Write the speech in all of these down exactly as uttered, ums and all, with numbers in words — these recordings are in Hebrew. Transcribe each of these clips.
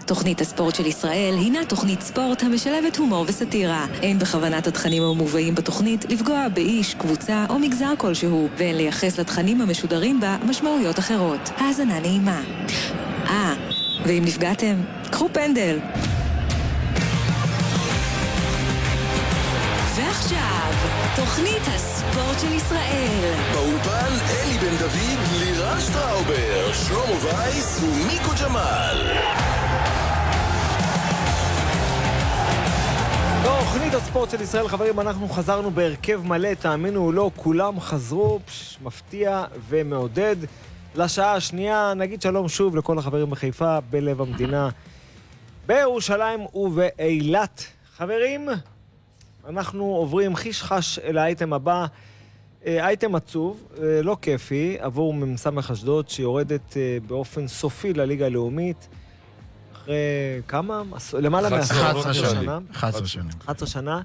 תוכנית הספורט של ישראל הינה תוכנית ספורט המשלבת הומור וסטירה. אין בכוונת התכנים המובאים בתוכנית לפגוע באיש, קבוצה או מגזר כלשהו, ואין לייחס לתכנים המשודרים בה משמעויות אחרות. האזנה נעימה. אה, ואם נפגעתם, קחו פנדל. ועכשיו, תוכנית הספורט של ישראל. באולפן אלי בן דוד, לירן שטראובר, שלמה וייס ומיקו ג'מאל. תוכנית הספורט של ישראל, חברים, אנחנו חזרנו בהרכב מלא, תאמינו או לא, כולם חזרו, פש, מפתיע ומעודד. לשעה השנייה, נגיד שלום שוב לכל החברים בחיפה, בלב המדינה, בירושלים ובאילת. חברים, אנחנו עוברים חיש חש אל האייטם הבא, אייטם עצוב, לא כיפי, עבור ממסמך אשדוד שיורדת באופן סופי לליגה הלאומית, אחרי כמה? למעלה מ-אחת עשרה שנה. אחת עשרה שנה. אחת עשרה שנה.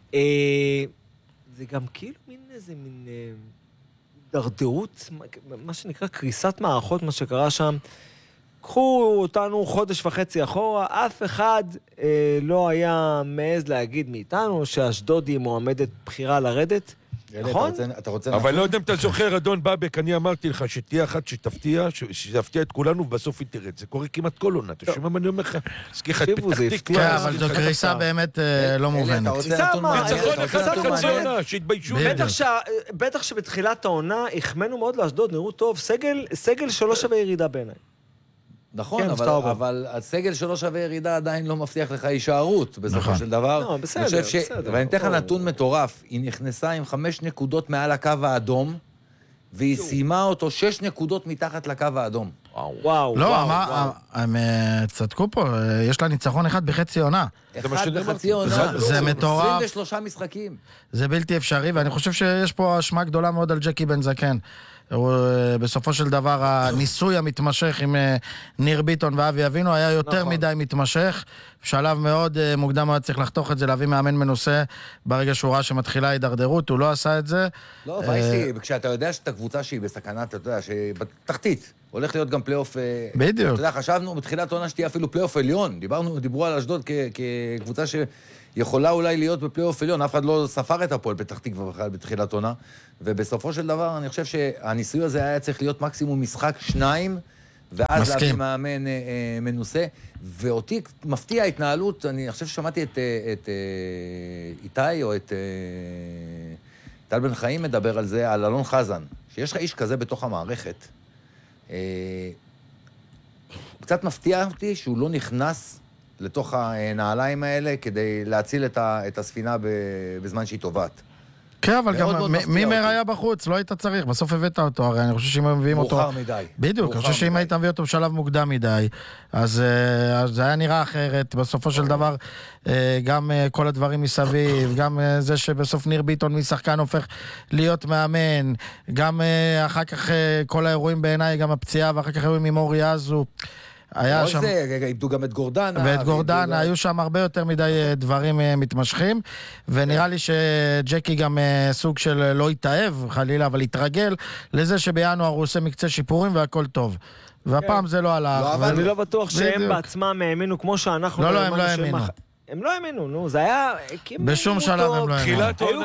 זה גם כאילו מין איזה מין דרדרות, מה שנקרא קריסת מערכות, מה שקרה שם. קחו אותנו חודש וחצי אחורה, אף אחד אה, לא היה מעז להגיד מאיתנו שאשדוד היא מועמדת בחירה לרדת, נכון? אבל לא יודע אם אתה זוכר, אדון בבק, אני אמרתי לך שתהיה אחת שתפתיע, שתפתיע את כולנו ובסוף היא תרד. זה קורה כמעט כל עונה, אתה שומע מה אני אומר לך? סליחה, כן, אבל זו קריסה באמת לא מובנת. ניצחון אחד חצי עונה, שהתביישו. בטח שבתחילת העונה החמנו מאוד לאשדוד, נראו טוב, סגל שלא שווה ירידה בעיניי. נכון, אבל, אבל הסגל שלו שווה ירידה עדיין לא מבטיח לך הישארות בסופו של דבר. לא, בסדר, ש... בסדר. ואני אתן לך נתון מטורף, היא נכנסה עם חמש נקודות מעל הקו האדום, והיא סיימה אותו שש נקודות מתחת לקו האדום. וואו, וואו. לא, הם צדקו פה, יש לה ניצחון אחד בחצי עונה. אחד בחצי עונה. זה מטורף. עשרים ושלושה משחקים. זה בלתי אפשרי, ואני חושב שיש פה אשמה גדולה מאוד על ג'קי בן זקן. בסופו של דבר הניסוי המתמשך עם ניר ביטון ואבי אבינו היה יותר מדי מתמשך, בשלב מאוד מוקדם היה צריך לחתוך את זה, להביא מאמן מנוסה ברגע שהוא ראה שמתחילה הידרדרות, הוא לא עשה את זה. לא, וייסי, כשאתה יודע שאתה קבוצה שהיא בסכנה, אתה יודע, שבתחתית הולך להיות גם פלייאוף. בדיוק. אתה יודע, חשבנו בתחילת עונה שתהיה אפילו פלייאוף עליון, דיברנו, דיברו על אשדוד כקבוצה שיכולה אולי להיות בפלייאוף עליון, אף אחד לא ספר את הפועל פתח תקווה בכלל בתחילת עונה, ובסופו של דבר אני חושב שהניסוי הזה היה צריך להיות מקסימום משחק שניים, ואז להביא מאמן אה, מנוסה, ואותי מפתיע ההתנהלות, אני חושב ששמעתי את, את אה, איתי או את אה, טל בן חיים מדבר על זה, על אלון חזן, שיש לך איש כזה בתוך המערכת, אה, קצת מפתיע אותי שהוא לא נכנס לתוך הנעליים האלה כדי להציל את, ה, את הספינה בזמן שהיא טובעת. כן, אבל גם מימר היה בחוץ, לא היית צריך, בסוף הבאת אותו, הרי אני חושב שאם הם מביאים אותו... מאוחר מדי. בדיוק, אני חושב שאם היית מביא אותו בשלב מוקדם מדי, אז זה היה נראה אחרת, בסופו של דבר, גם כל הדברים מסביב, גם זה שבסוף ניר ביטון משחקן הופך להיות מאמן, גם אחר כך כל האירועים בעיניי, גם הפציעה, ואחר כך אירועים עם אורי אזו, היה שם... איבדו גם את גורדנה. ואת גורדנה, היו שם הרבה יותר מדי דברים מתמשכים, ונראה לי שג'קי גם סוג של לא התאהב, חלילה, אבל התרגל לזה שבינואר הוא עושה מקצה שיפורים והכל טוב. והפעם זה לא הלך. אני לא בטוח שהם בעצמם האמינו כמו שאנחנו... לא, לא, הם לא האמינו. הם לא האמינו, נו, זה היה... בשום שלב הם לא האמינו.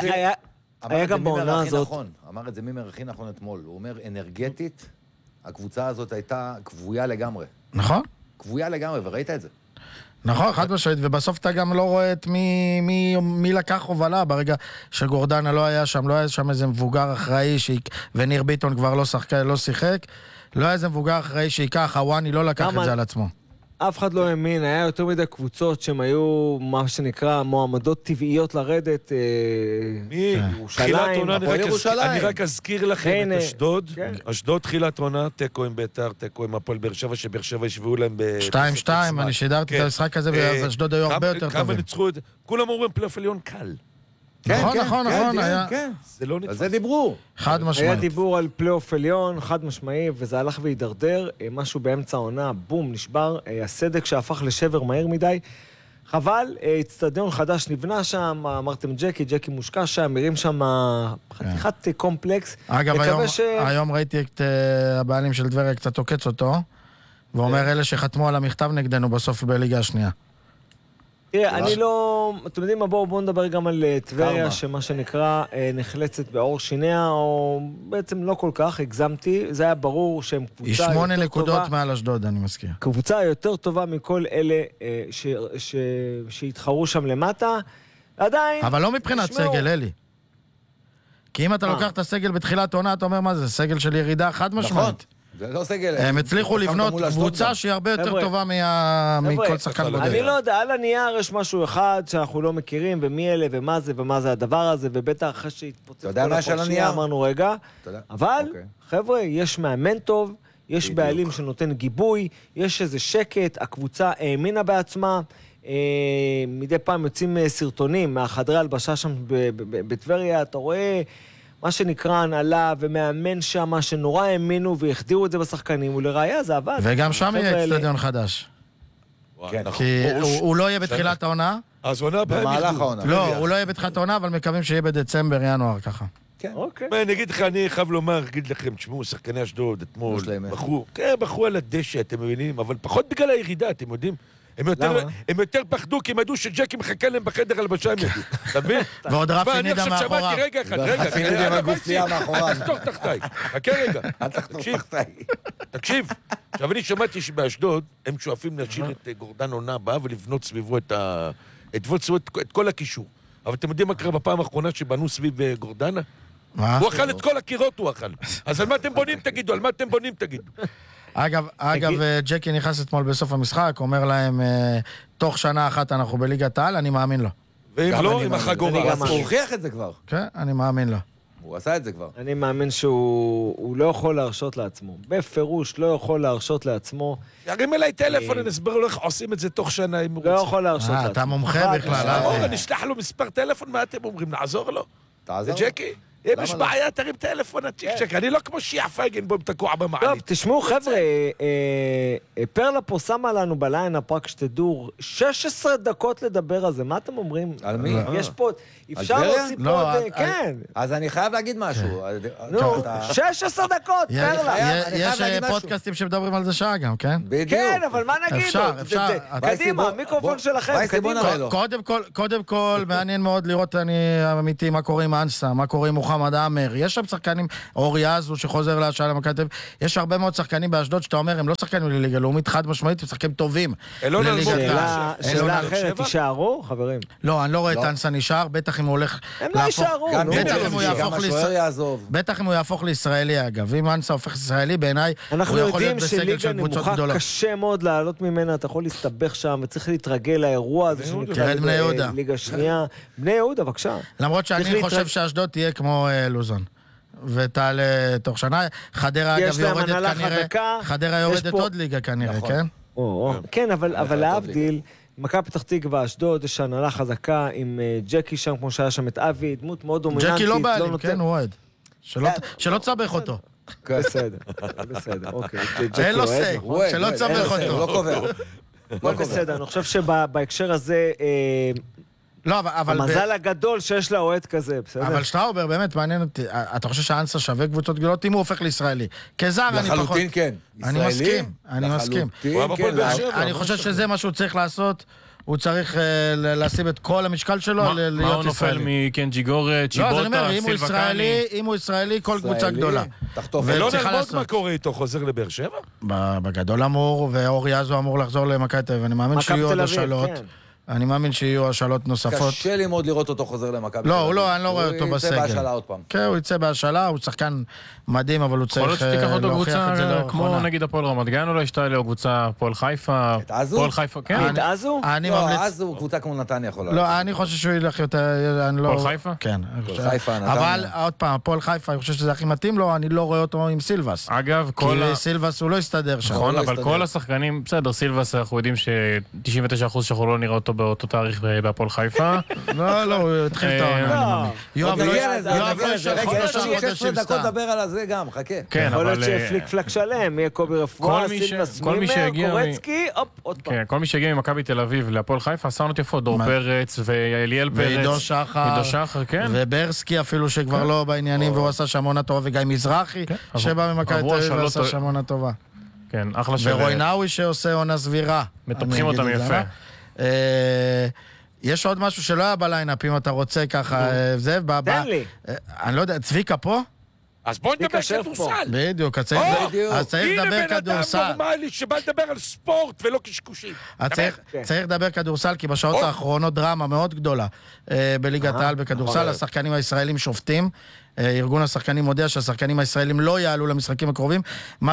היה גם בעונה הזאת. אמר את זה מימר הכי נכון אתמול, הוא אומר אנרגטית, הקבוצה הזאת הייתה קבויה לגמרי. נכון. קבויה לגמרי, וראית את זה. נכון, חד משמעית, ובסוף אתה גם לא רואה את מי, מי, מי לקח הובלה, ברגע שגורדנה לא היה שם, לא היה שם איזה מבוגר אחראי, שיק, וניר ביטון כבר לא שחק, לא שיחק, לא היה איזה מבוגר אחראי שיקח, הוואני לא לקח את זה על עצמו. אף אחד לא האמין, היה יותר מדי קבוצות שהן היו, מה שנקרא, מועמדות טבעיות לרדת, מי? תחילת עונה, אני רק אזכיר לכם את אשדוד, אשדוד תחילת עונה, תיקו עם ביתר, תיקו עם הפועל באר שבע, שבאר שבע ישבו להם ב... שתיים שתיים, אני שידרתי את המשחק הזה, ואשדוד היו הרבה יותר טובים. כמה ניצחו את זה? כולם אומרים פלייאוף עליון קל. נכון, נכון, נכון, היה... זה לא נתפס. על זה דיברו. חד משמעית. היה דיבור על פלייאוף עליון, חד משמעי, וזה הלך והידרדר, משהו באמצע העונה, בום, נשבר, הסדק שהפך לשבר מהר מדי. חבל, אצטדיון חדש נבנה שם, אמרתם ג'קי, ג'קי מושקע שם, מרים שם חתיכת קומפלקס. אגב, היום ראיתי את הבעלים של דבריה קצת עוקץ אותו, ואומר אלה שחתמו על המכתב נגדנו בסוף בליגה השנייה. תראה, אני לא... אתם יודעים מה? בואו נדבר גם על טבריה, שמה שנקרא נחלצת באור שיניה, או בעצם לא כל כך, הגזמתי. זה היה ברור שהם קבוצה יותר טובה. היא שמונה נקודות מעל אשדוד, אני מזכיר. קבוצה יותר טובה מכל אלה שהתחרו שם למטה. עדיין... אבל לא מבחינת סגל, אלי. כי אם אתה לוקח את הסגל בתחילת עונה, אתה אומר מה זה? סגל של ירידה חד משמעית. זה לא סגל. הם הצליחו לבנות קבוצה שהיא הרבה יותר טובה מכל שחקן בודד. אני לא יודע, על הנייר יש משהו אחד שאנחנו לא מכירים, ומי אלה ומה זה ומה זה הדבר הזה, ובטח אחרי שהתפוצץ כל הפרשייה אמרנו רגע, אבל חבר'ה, יש מאמן טוב, יש בעלים שנותן גיבוי, יש איזה שקט, הקבוצה האמינה בעצמה, מדי פעם יוצאים סרטונים מהחדרי הלבשה שם בטבריה, אתה רואה... מה שנקרא הנהלה ומאמן שם, שנורא האמינו והחדירו את זה בשחקנים, ולראיה זה עבד. וגם שם יהיה אצטדיון חדש. כי הוא לא יהיה בתחילת העונה. אז עונה במהלך העונה. לא, הוא לא יהיה בתחילת העונה, אבל מקווים שיהיה בדצמבר, ינואר, ככה. כן. אוקיי. אני אגיד לך, אני חייב לומר, אגיד לכם, תשמעו, שחקני אשדוד, אתמול, בחרו, כן, בחרו על הדשא, אתם מבינים, אבל פחות בגלל הירידה, אתם יודעים? הם יותר פחדו, כי הם ידעו שג'קי מחכה להם בחדר הלבשה, הם ידעו. אתה מבין? ועוד רפי נידה מאחוריו. רגע אחד, רגע. רפי נידה עם הגופייה מאחוריו. אל תחתוך תחתיי. חכה רגע. אל תחתוך תחתיי. תקשיב. עכשיו, אני שמעתי שבאשדוד הם שואפים להשאיר את גורדן עונה הבאה ולבנות סביבו את כל הקישור. אבל אתם יודעים מה קרה בפעם האחרונה שבנו סביב גורדנה? מה? הוא אכל את כל הקירות, הוא אכל. אז על מה אתם בונים תגידו? על מה אתם בונים תגידו? אגב, אגב, ג'קי נכנס אתמול בסוף המשחק, אומר להם, תוך שנה אחת אנחנו בליגת העל, אני מאמין לו. ואם לא, עם החגורה. הוא הוכיח את זה כבר. כן, אני מאמין לו. הוא עשה את זה כבר. אני מאמין שהוא לא יכול להרשות לעצמו. בפירוש לא יכול להרשות לעצמו. ירים אליי טלפון, אני אסבר לו איך עושים את זה תוך שנה אם הוא רוצה. לא יכול להרשות לעצמו. אתה מומחה בכלל. נשלח לו מספר טלפון, מה אתם אומרים? נעזור לו? תעזור. ג'קי? אם יש בעיה, תרים טלפון, צ'ק, אני לא כמו שיעה פייגן בו תקוע במעלית. טוב, תשמעו חבר'ה, פרלה פה שמה לנו בליינאפ, רק שתדעו, שש עשרה דקות לדבר על זה, מה אתם אומרים? על מי? יש פה, אפשר להוציא פה, כן. אז אני חייב להגיד משהו. נו, שש עשרה דקות, פרלה. יש פודקאסטים שמדברים על זה שעה גם, כן? בדיוק. כן, אבל מה נגיד? אפשר, אפשר. קדימה, המיקרופון שלכם, קדימה. קודם כל, מעניין מאוד לראות, אני אמיתי, מה קורה עם אנסה, מה קורה עם מוחמד עמר, יש שם שחקנים, אורי עזו שחוזר להשאלה למכבי תל אביב, יש הרבה מאוד שחקנים באשדוד שאתה אומר, הם לא שחקנים לליגה לאומית חד משמעית, הם שחקנים טובים. שאלה אחרת, תישארו, חברים? לא, אני לא רואה את אנסה נשאר, בטח אם הוא הולך... הם לא יישארו, בטח אם הוא יהפוך לישראלי, אגב. אם אנסה הופך לישראלי, בעיניי, הוא יכול להיות בסגל של קבוצות גדולות. אנחנו יודעים שליגה נמוכה קשה מאוד לעלות ממנה, אתה יכול להסתבך שם, וצריך להתרגל לאירוע הזה שנקרא ליגה שנייה. בני יהודה, בבקשה. למרות שאני חושב שאשדוד תהיה כמו לוזון. ותעלה תוך שנה. חדרה אגב יורדת כנראה, חדרה יורדת עוד ליגה כנראה, כן? כן, אבל להבדיל, מכבי פתח תקווה, אשדוד, יש הנהלה חזקה עם ג'קי שם, כמו שהיה שם את אבי, דמות מאוד דומיננטית. ג'קי לא בעלים, כן, הוא אוהד. שלא תסבך אותו. בסדר, בסדר, אוקיי. אין לו סי, שלא תסבך אותו. הוא לא קובע. הכל בסדר, אני חושב שבהקשר הזה... לא, אבל... המזל הגדול שיש לה אוהד כזה, בסדר? אבל שטראובר, באמת מעניין אותי. אתה חושב שהאנסה שווה קבוצות גדולות אם הוא הופך לישראלי? כזר אני פחות... לחלוטין כן. אני מסכים, אני מסכים. לחלוטין כן. אני חושב שזה מה שהוא צריך לעשות. הוא צריך לשים את כל המשקל שלו להיות ישראלי. מה הוא נופל מקנג'י גורט, צ'יבוטה, סילבה קאני? אם הוא ישראלי, כל קבוצה גדולה. ולא נלמוד מה קורה איתו, חוזר לבאר שבע? בגדול אמור, ואורי עזו אמור לחזור למכבי תל אביב. אני מאמין שיהיו עוד השאלות. אני מאמין שיהיו השאלות נוספות. קשה לי מאוד לראות אותו חוזר למכבי. לא, הוא לא, אני לא רואה אותו בסגל. הוא יצא בהשאלה עוד פעם. כן, הוא יצא בהשאלה, הוא שחקן מדהים, אבל הוא צריך להוכיח את זה יכול להיות לאורך שתיקח אותו עונה. קבוצה כמו נגיד הפועל רמת גן, אולי שתעלה או קבוצה הפועל חיפה. את עזו? הפועל חיפה, כן. את עזו? אני לא, ממליץ... עזו הוא קבוצה כמו נתניה יכולה. לא, אני חושב שהוא ילך יותר... הפועל חיפה? כן. הפועל חיפה, נתניה. אבל עוד פעם, הפועל חיפה, אני חושב שזה הכי מתאים לו, אני לא רואה אותו עם סילבס. אגב, כל כי סילבס הוא לא יסתדר שם. נכון, אבל כל השחקנים, בסדר, סילבס, אנחנו יודעים ש-תשעים ותשעה אחוז שאנחנו לא נראה אותו באותו תאריך בהפועל חיפה. לא, לא, הוא התחיל את העונה. יואב לא ישב שלושה חודשים דקות לדבר על זה גם, חכה. כן, יכול אבל... להיות שפליק פלק שלם, יהיה קובי רפואה, סילבס מימר, קורצקי, הופ, עוד פעם. כן, כל מי שהגיע ממכבי תל אביב להפועל חיפה, עשה לנו יפות, דור פרץ ואליאל פרץ. ועידו שחר. ועידו שחר, כן. וברסקי אפילו שכבר לא בעניינים, והוא עשה שם עונה טובה, וגם מזרחי, שבא ממכבי תל אביב ועשה שם עונה טובה. כן, אחלה של... ורוינאוי שעושה עונה סבירה. מטפחים אותם יפה. יש עוד משהו שלא היה בליינאפ, אם אתה רוצה ככה, זה, תן לי. אני לא יודע, צביקה פה? אז בוא נדבר כדורסל. בדיוק, אז צריך לדבר כדורסל. הנה בן אדם נורמלי שבא לדבר על ספורט ולא קשקושים. צריך לדבר כדורסל, כי בשעות האחרונות דרמה מאוד גדולה בליגת העל בכדורסל, השחקנים הישראלים שופטים. ארגון השחקנים מודיע שהשחקנים הישראלים לא יעלו למשחקים הקרובים,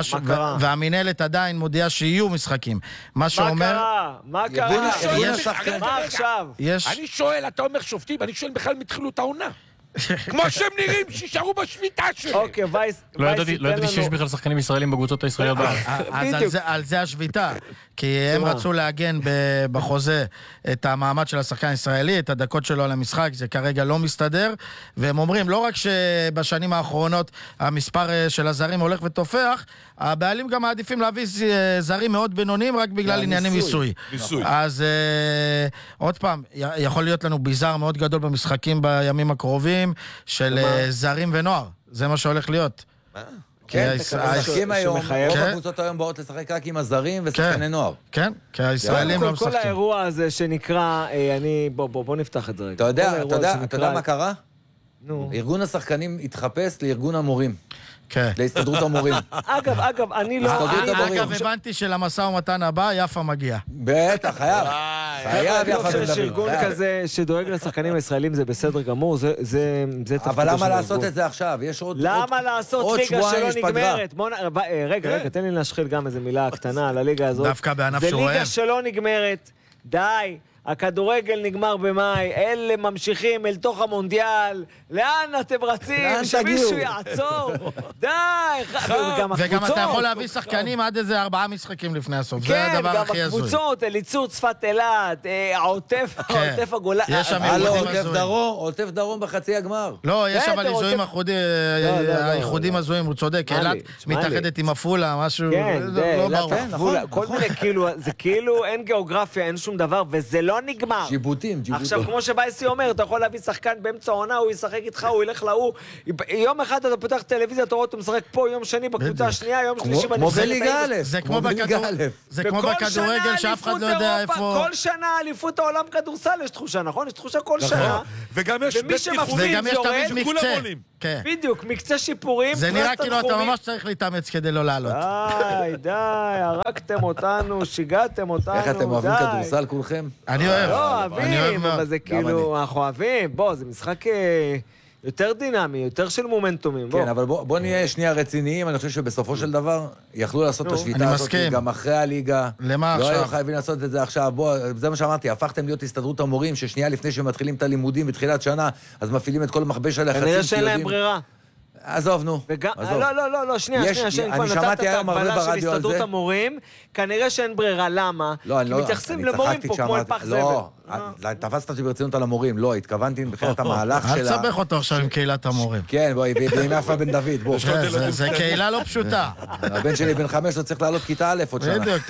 והמנהלת עדיין מודיעה שיהיו משחקים. מה שאומר... מה קרה? מה עכשיו? אני שואל, אתה אומר שופטים, אני שואל בכלל מתחילו את העונה. כמו שהם נראים, שישארו בשביתה שלהם. אוקיי, וייס, לא ידעתי שיש בכלל שחקנים ישראלים בקבוצות הישראליות בארץ. אז על זה השביתה, כי הם רצו להגן בחוזה את המעמד של השחקן הישראלי, את הדקות שלו על המשחק, זה כרגע לא מסתדר, והם אומרים, לא רק שבשנים האחרונות המספר של הזרים הולך ותופח, הבעלים גם מעדיפים להביא זרים מאוד בינוניים רק בגלל ענייני מיסוי. אז עוד פעם, יכול להיות לנו ביזר מאוד גדול במשחקים בימים הקרובים של זרים ונוער. זה מה שהולך להיות. כן, משחקים היום, רוב הקבוצות היום באות לשחק רק עם הזרים ושחקני נוער. כן, כי הישראלים לא משחקים. כל האירוע הזה שנקרא, אני, בוא נפתח את זה רגע. אתה יודע, אתה יודע מה קרה? ארגון השחקנים התחפש לארגון המורים. כן. להסתדרות המורים. אגב, אגב, אני לא... אגב, הבנתי שלמשא ומתן הבא, יפה מגיע. בטח, חייב. חייב יפה בן דוד. יש ארגון כזה שדואג לשחקנים הישראלים, זה בסדר גמור, זה תפקידו של ארגון. אבל למה לעשות את זה עכשיו? יש עוד שבועיים, למה לעשות ליגה שלא נגמרת? רגע, רגע, תן לי להשחיל גם איזה מילה קטנה על הליגה הזאת. דווקא בענף זה שרואה. ליגה שלא נגמרת. די. הכדורגל נגמר במאי, אלה ממשיכים אל תוך המונדיאל, לאן אתם רצים? שמישהו יעצור, די, וגם אתה יכול להביא שחקנים עד איזה ארבעה משחקים לפני הסוף, זה הדבר הכי הזוי. כן, גם הקבוצות, אליצור צפת אילת, העוטף, העוטף הגולה. יש שם עוטף דרום בחצי הגמר. לא, יש אבל איזויים הייחודים הזויים, הוא צודק, אילת מתאחדת עם אפולה, משהו, לא ברור. כל מיני כאילו, זה כאילו אין גיאוגרפיה, אין שום דבר, וזה לא נגמר. שיבוטים, שיבוטים. עכשיו, כמו שבייסי אומר, אתה יכול להביא שחקן באמצע העונה, הוא ישחק איתך, הוא ילך להוא. יום אחד אתה פותח טלוויזיה, אתה רואה אותו משחק פה, יום שני בקבוצה השנייה, יום שלישי כמו בליגה א'. זה כמו בכדורגל שאף אחד לא יודע איפה... כל שנה אליפות העולם כדורסל יש תחושה, נכון? יש תחושה כל שנה. וגם יש בית ניחומים שכולם עולים. בדיוק, מקצה שיפורים. זה נראה כאילו אתה ממש צריך להתאמץ כדי לא לעלות. די, די, הרגתם אותנו, שיגעתם אותנו, איך אתם אוהבים כדורסל כולכם? אני אוהב. לא, אוהבים, אבל זה כאילו, אנחנו אוהבים. בוא, זה משחק יותר דינמי, יותר של מומנטומים. כן, אבל בוא נהיה שנייה רציניים, אני חושב שבסופו של דבר יכלו לעשות את השביתה הזאת גם אחרי הליגה. למה עכשיו? לא היו חייבים לעשות את זה עכשיו. בוא, זה מה שאמרתי, הפכתם להיות הסתדרות המורים, ששנייה לפני שמתחילים את הלימודים בתחילת שנה, אז מפעילים את כל מכבש הלחצים. כנראה שאין להם ברירה. עזוב, נו. לא, לא, לא, לא, שנייה, שנייה, שנייה. אני שמעתי היום הרבה ברדיו על זה. של הסתדרות המורים, כנראה שאין ברירה, למה? כי מתייחסים למורים פה כמו אל פח זבל. לא, תפסת אותי ברצינות על המורים, לא, התכוונתי מבחינת המהלך שלה. אל תסבך אותו עכשיו עם קהילת המורים. כן, בואי, ועם יפה בן דוד, בוא. זה קהילה לא פשוטה. הבן שלי בן חמש לא צריך לעלות כיתה א' עוד שנה. בדיוק,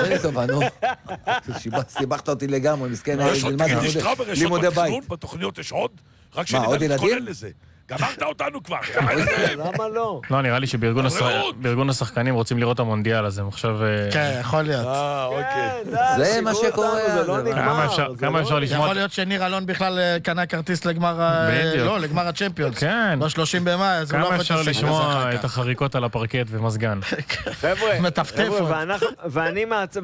אתה... סיבכת אותי לגמרי, מסכן, לימודי בית. בתוכניות יש עוד? רק שנדע להתכונן לזה. גמרת אותנו כבר. למה לא? לא, נראה לי שבארגון השחקנים רוצים לראות המונדיאל, אז הם עכשיו... כן, יכול להיות. אה, אוקיי. זה מה שקורה. זה לא נגמר. כמה אפשר לשמוע? יכול להיות שניר אלון בכלל קנה כרטיס לגמר... לא, לגמר הצ'מפיונס. כן. ב-שלושים במאי, אז הוא לא יכול... כמה אפשר לשמוע את החריקות על הפרקט ומזגן? חבר'ה, מטפטף. ואני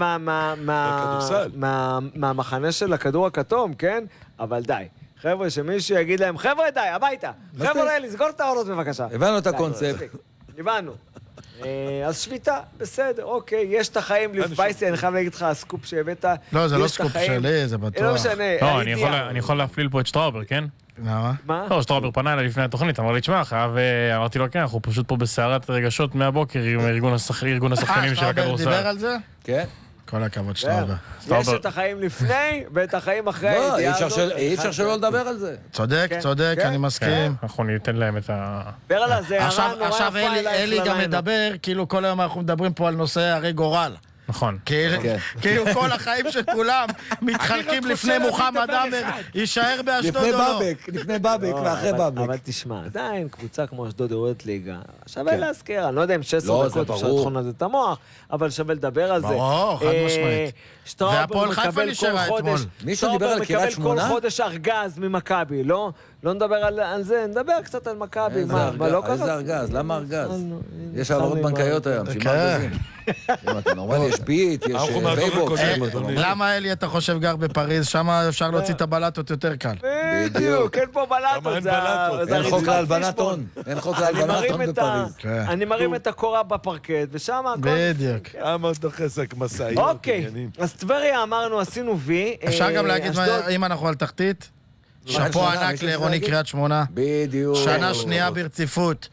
מהמחנה של הכדור הכתום, כן? אבל די. חבר'ה, שמישהו יגיד להם, חבר'ה, די, הביתה. חבר'ה, לסגור את האורות בבקשה. הבנו את הקונספט. הבנו. אז שביתה, בסדר, אוקיי, יש את החיים לבייסי, אני חייב להגיד לך, הסקופ שהבאת... לא, זה לא סקופ שלי, זה בטוח. לא משנה. לא, אני יכול להפליל פה את שטראובר, כן? מה? מה? לא, שטראובר פנה אליי לפני התוכנית, אמר לי, תשמע, חייב, אמרתי לו, כן, אנחנו פשוט פה בסערת רגשות מהבוקר עם ארגון השחקנים של הכדורסל. דיבר על זה? כן. כל הכבוד שטראובר. יש את החיים לפני ואת החיים אחרי הידיעה הזאת. לא, אי אפשר שלא לדבר על זה. צודק, צודק, אני מסכים. אנחנו ניתן להם את ה... דבר על זה, עכשיו אלי גם מדבר, כאילו כל היום אנחנו מדברים פה על נושא הרי גורל. נכון. כאילו כל החיים של כולם מתחלקים לפני מוחמד עמר, יישאר באשדוד או לא. לפני בבק, לפני בבק ואחרי בבק. אבל תשמע, עדיין קבוצה כמו אשדוד יורדת ליגה, שווה להזכיר, אני לא יודע אם שש עשרה דקות אפשר לתחון על זה את המוח, אבל שווה לדבר על זה. ברור, חד משמעית. שטראובר מקבל כל חודש, מישהו דיבר על קריית שמונה? כל חודש ארגז ממכבי, לא? לא נדבר על זה, נדבר קצת על מכבי, מה, לא ככה? איזה ארגז? למה ארגז? יש העברות בנקאיות היום, שימה ארגזים. אם אתה נורמלי, יש פיט, יש וייבוקס. למה אלי אתה חושב גר בפריז? שם אפשר להוציא את הבלטות יותר קל. בדיוק, אין פה בלטות. אין חוק להלבנת הון. אין חוק להלבנת הון בפריז. אני מרים את הקורה בפרקט, ושם הכל... בדיוק. אמר דוחסק מסעי. אוקיי, אז טבריה אמרנו, עשינו וי. אפשר גם להגיד, אם אנחנו על תחתית, שפו ענק לרוני קריית שמונה. בדיוק. שנה שנייה ברציפות.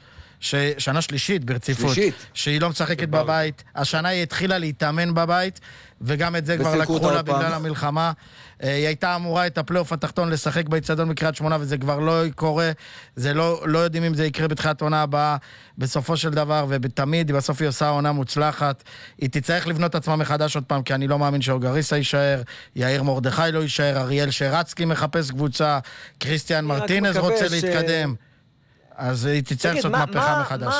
שנה שלישית ברציפות, שהיא לא משחקת בבית, השנה היא התחילה להתאמן בבית, וגם את זה כבר לקחו לה בגלל המלחמה. היא הייתה אמורה את הפלייאוף התחתון לשחק באצטדיון בקריית שמונה, וזה כבר לא קורה, זה לא, לא יודעים אם זה יקרה בתחילת עונה הבאה, בסופו של דבר, ובתמיד, בסוף היא עושה עונה מוצלחת, היא תצטרך לבנות עצמה מחדש עוד פעם, כי אני לא מאמין שאוגריסה יישאר, יאיר מרדכי לא יישאר, אריאל שרצקי מחפש קבוצה, קריסטיאן מרטינז רוצה להתקדם. אז היא תצטרך לעשות מהפכה מחדש.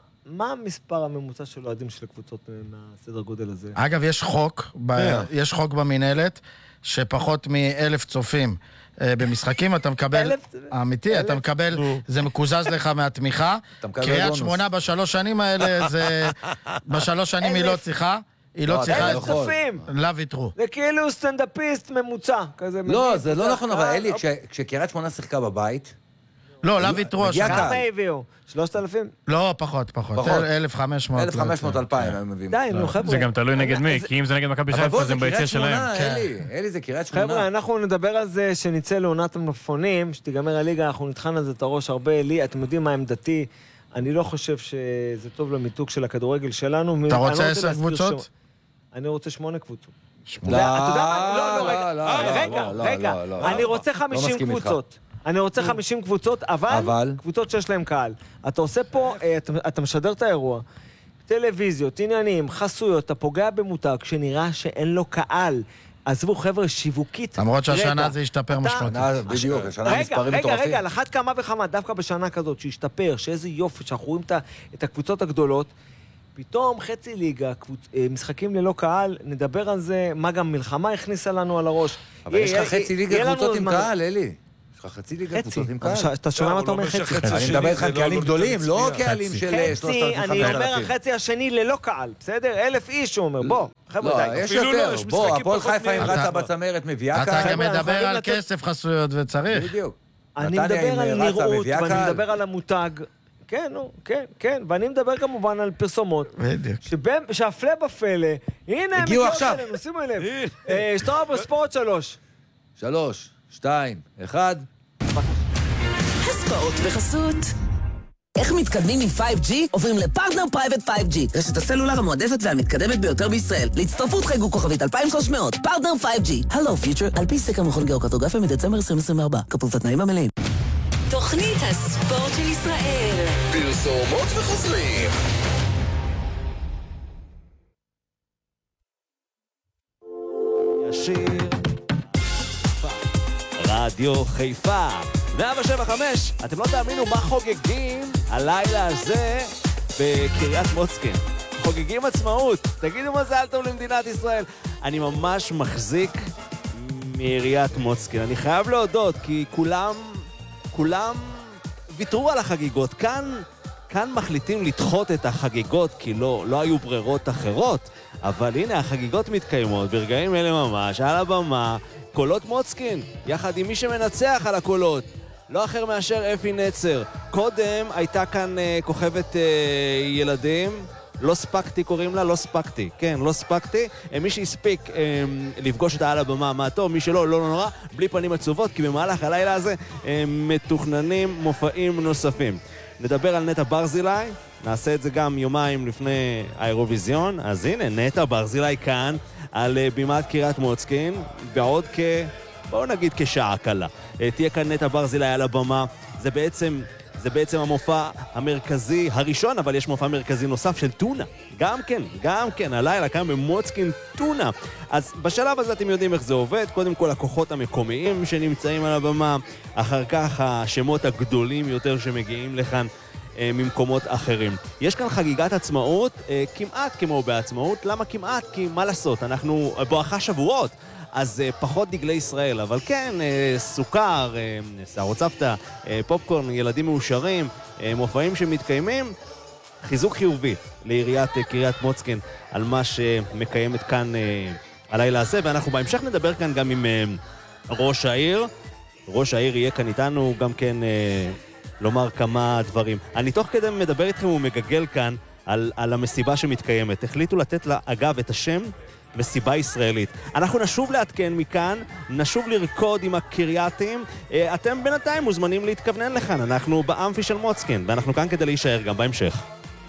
מה המספר הממוצע של אוהדים של הקבוצות מהסדר גודל הזה? אגב, יש חוק, יש חוק במנהלת, שפחות מאלף צופים במשחקים, אתה מקבל, אמיתי, אתה מקבל, זה מקוזז לך מהתמיכה. קריית שמונה בשלוש שנים האלה, זה, בשלוש שנים היא לא צריכה. היא לא צריכה... אלף צופים! לא ויתרו. זה כאילו סטנדאפיסט ממוצע, כזה. לא, זה לא נכון, אבל אלי, כשקריית שמונה שיחקה בבית, לא, לא ויתרו. כמה הביאו? שלושת אלפים? לא, פחות, פחות. אלף וחמש מאות. אלף וחמש מאות אלפיים הם מביאים. די, נו חבר'ה. זה גם תלוי נגד מי, כי אם זה נגד מכבי חיפה, זה ביציע שלהם. אלי, אלי זה קריית שמונה. חבר'ה, אנחנו נדבר על זה שנצא לעונת המלפפונים, שתיגמר הליגה, אנחנו נטחן על זה את הראש הרבה. אלי, אתם יודעים מה עמדתי, אני לא חושב שזה טוב למיתוג של הכדורגל שלנו. אתה רוצה עשר קבוצות? אני רוצה שמונה קבוצות. לא, לא, לא, רגע, רגע, אני רוצה חמישים קבוצות. אני רוצה חמישים קבוצות, אבל קבוצות שיש להם קהל. אתה עושה פה, אתה משדר את האירוע, טלוויזיות, עניינים, חסויות, אתה פוגע במותג שנראה שאין לו קהל. עזבו חבר'ה שיווקית. למרות שהשנה זה ישתפר משמעותית. בדיוק, השנה מספרים מטורפים. רגע, רגע, על אחת כמה וכמה, דווקא בשנה כזאת, שישתפר, שאיזה יופי, שאנחנו רואים את הקבוצות הגדולות, פתאום חצי ליגה, משחקים ללא קהל, נדבר על זה, מה גם מלחמה הכניסה לנו על הראש. אבל יש לך חצי ליגה קבוצות עם קהל, אלי. יש לך חצי ליגה קבוצות עם קהל. אתה שומע מה אתה אומר חצי? אני מדבר איתך על קהלים גדולים, לא קהלים של חצי, אני אומר החצי השני ללא קהל, בסדר? אלף איש הוא אומר, בוא, חבר'ה די. יש יותר, בוא, הפועל חיפה עם רצה בצמרת מביאה קהל. אתה גם מדבר על כסף חסויות וצריך. בדיוק. אני מדבר על נראות, ואני מדבר על המותג. כן, נו, כן, כן, ואני מדבר כמובן על פרסומות. בדיוק. שהפלא בפלא, הנה הם הגיעו עכשיו. אלינו, שימו לב. שטראובר ספורט שלוש. שלוש, שתיים, אחד. הספורט בחסות. איך מתקדמים מ-פייב ג'י? עוברים לפרטנר פרייבט פייב ג'י, רשת הסלולר המועדפת והמתקדמת ביותר בישראל. להצטרפות חייגו כוכבית אלפיים ושלוש מאות, פרטנר פייב ג'י. הלו פיוטר, על פי סקר מכון גיאוקרטוגרפיה מדצמבר עשרים עשרים וארבע. כפוף לתנאים המלאים. תוכנית הספורט של ישראל. פרסומות וחוזרים. ישיר רדיו חיפה מאה שבע חמש. אתם לא תאמינו מה חוגגים הלילה הזה בקריית מוצקין. חוגגים עצמאות. תגידו מזל טוב למדינת ישראל. אני ממש מחזיק מעיריית מוצקין. אני חייב להודות כי כולם כולם ויתרו על החגיגות. כאן, כאן מחליטים לדחות את החגיגות כי לא, לא היו ברירות אחרות. אבל הנה, החגיגות מתקיימות ברגעים אלה ממש, על הבמה, קולות מוצקין, יחד עם מי שמנצח על הקולות. לא אחר מאשר אפי נצר. קודם הייתה כאן uh, כוכבת uh, ילדים, לא ספקתי קוראים לה, לא ספקתי. כן, לא ספקתי. מי שהספיק um, לפגוש אותה על הבמה, מה טוב, מי שלא, לא נורא, בלי פנים עצובות, כי במהלך הלילה הזה um, מתוכננים מופעים נוספים. נדבר על נטע ברזילי, נעשה את זה גם יומיים לפני האירוויזיון. אז הנה, נטע ברזילי כאן על uh, בימת קריית מוצקין, בעוד כ... בואו נגיד כשעה קלה. תהיה כאן נטע ברזילי על הבמה. זה בעצם זה בעצם המופע המרכזי הראשון, אבל יש מופע מרכזי נוסף של טונה. גם כן, גם כן, הלילה כאן במוצקין טונה. אז בשלב הזה אתם יודעים איך זה עובד. קודם כל הכוחות המקומיים שנמצאים על הבמה, אחר כך השמות הגדולים יותר שמגיעים לכאן ממקומות אחרים. יש כאן חגיגת עצמאות, כמעט כמו בעצמאות. למה כמעט? כי מה לעשות, אנחנו בואכה שבועות, אז פחות דגלי ישראל, אבל כן, סוכר, שערות צוותא, פופקורן, ילדים מאושרים, מופעים שמתקיימים, חיזוק חיובי לעיריית קריית מוצקין על מה שמקיימת כאן הלילה הזה, ואנחנו בהמשך נדבר כאן גם עם ראש העיר. ראש העיר יהיה כאן איתנו גם כן לומר כמה דברים. אני תוך כדי מדבר איתכם ומגגל כאן על, על המסיבה שמתקיימת. החליטו לתת לה, אגב, את השם מסיבה ישראלית. אנחנו נשוב לעדכן מכאן, נשוב לרקוד עם הקרייתים. אתם בינתיים מוזמנים להתכוונן לכאן. אנחנו באמפי של מוצקין, ואנחנו כאן כדי להישאר גם בהמשך.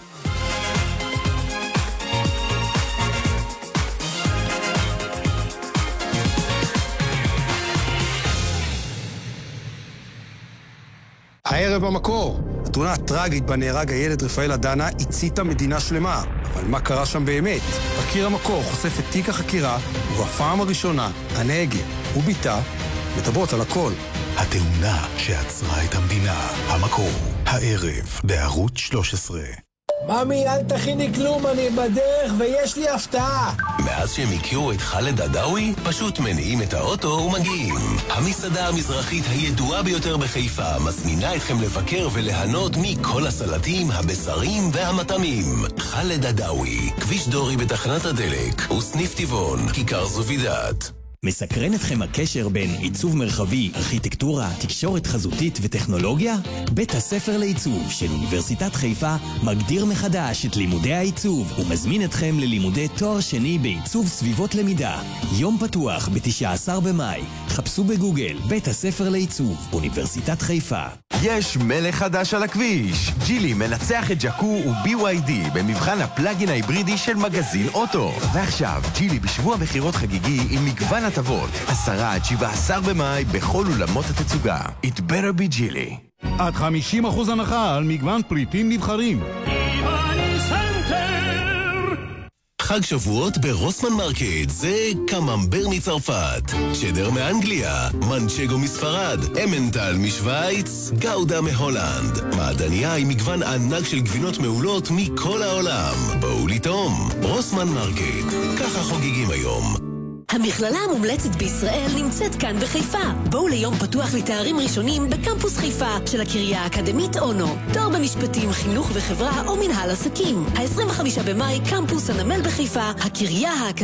הערב במקור, התאונה הטרגית בה נהרג הילד רפאל אדנה הציתה מדינה שלמה. אבל מה קרה שם באמת? תחקיר המקור חושף את תיק החקירה, ובפעם הראשונה, הנהגת וביתה מדברות על הכל. התאונה שעצרה את המדינה, המקור, הערב בערוץ שלוש עשרה. ממי, אל תכיני כלום, אני בדרך ויש לי הפתעה. מאז שהם הכירו את חאלד עדאווי, פשוט מניעים את האוטו ומגיעים. המסעדה המזרחית הידועה ביותר בחיפה מזמינה אתכם לבקר וליהנות מכל הסלטים, הבשרים והמטעמים. חאלד עדאווי, כביש דורי בתחנת הדלק, וסניף טבעון, כיכר זובידאת. מסקרן אתכם הקשר בין עיצוב מרחבי, ארכיטקטורה, תקשורת חזותית וטכנולוגיה? בית הספר לעיצוב של אוניברסיטת חיפה מגדיר מחדש את לימודי העיצוב ומזמין אתכם ללימודי תואר שני בעיצוב סביבות למידה. יום פתוח ב-תשעה עשר במאי. חפשו בגוגל בית הספר לעיצוב, אוניברסיטת חיפה. יש מלך חדש על הכביש. ג'ילי מנצח את ג'קו ו-בי וואי די במבחן הפלאגין ההיברידי של מגזין אוטו. ועכשיו, ג'ילי בשבוע בחירות חגיגי עם מגוון הטבות. עשרה עד שבעה עשר במאי בכל אולמות התצוגה. It better be ג'ילי. עד חמישים אחוז הנחה על מגוון פריטים נבחרים. חג שבועות ברוסמן מרקט זה קממבר מצרפת, צ'דר מאנגליה, מנצ'גו מספרד, אמנטל משוויץ, גאודה מהולנד. מעדניה עם מגוון ענק של גבינות מעולות מכל העולם. בואו לטעום. רוסמן מרקט, ככה חוגגים היום. המכללה המומלצת בישראל נמצאת כאן בחיפה. בואו ליום פתוח לתארים ראשונים בקמפוס חיפה של הקריה האקדמית אונו. תואר במשפטים, חינוך וחברה או מנהל עסקים. ה-עשרים וחמישה במאי, קמפוס הנמל בחיפה, הקריה האקדמית.